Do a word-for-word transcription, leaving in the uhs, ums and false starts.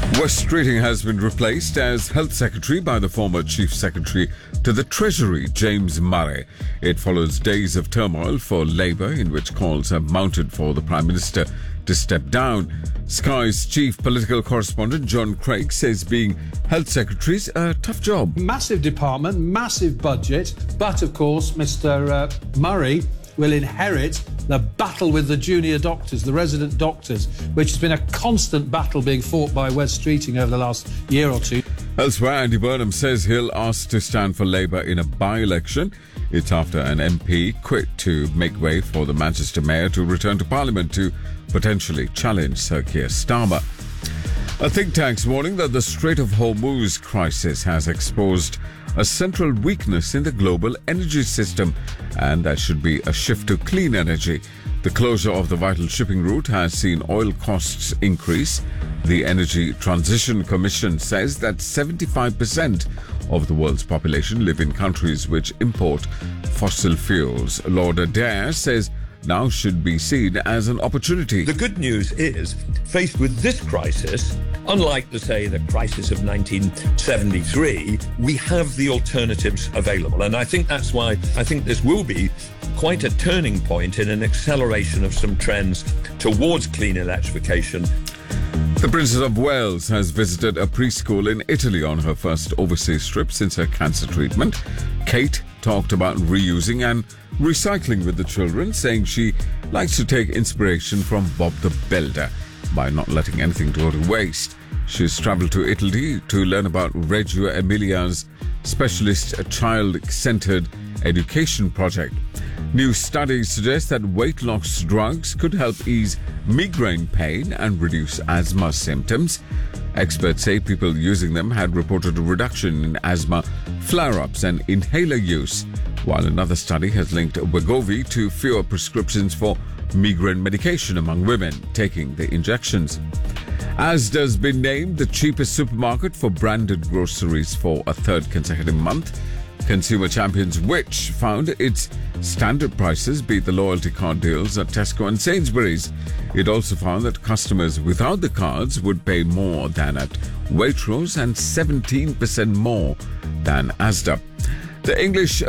Wes Streeting has been replaced as Health Secretary by the former Chief Secretary to the Treasury, James Murray. It follows days of turmoil for Labour, in which calls have mounted for the Prime Minister to step down. Sky's chief political correspondent, John Craig, says being Health Secretary's a tough job. Massive department, massive budget, but of course, Mister Uh, Murray will inherit the battle with the junior doctors, the resident doctors, which has been a constant battle being fought by Wes Streeting over the last year or two. Elsewhere, Andy Burnham says he'll ask to stand for Labour in a by-election. It's after an M P quit to make way for the Manchester Mayor to return to Parliament to potentially challenge Sir Keir Starmer. A think tank's warning that the Strait of Hormuz crisis has exposed a central weakness in the global energy system, and that should be a shift to clean energy. The closure of the vital shipping route has seen oil costs increase. The Energy Transition Commission says that seventy-five percent of the world's population live in countries which import fossil fuels. Lord Adair says now should be seen as an opportunity. The good news is, faced with this crisis, unlike, to say, the crisis of nineteen seventy-three, we have the alternatives available. And I think that's why I think this will be quite a turning point in an acceleration of some trends towards clean electrification. The Princess of Wales has visited a preschool in Italy on her first overseas trip since her cancer treatment. Kate talked about reusing and recycling with the children, saying she likes to take inspiration from Bob the Builder by not letting anything go to waste. She's travelled to Italy to learn about Reggio Emilia's specialist child-centred education project. New studies suggest that weight loss drugs could help ease migraine pain and reduce asthma symptoms. Experts say people using them had reported a reduction in asthma flare-ups and inhaler use, while another study has linked Wegovy to fewer prescriptions for migraine medication among women taking the injections. Asda has been named the cheapest supermarket for branded groceries for a third consecutive month. Consumer Champions Which found its standard prices beat the loyalty card deals at Tesco and Sainsbury's. It also found that customers without the cards would pay more than at Waitrose and seventeen percent more than Asda. The English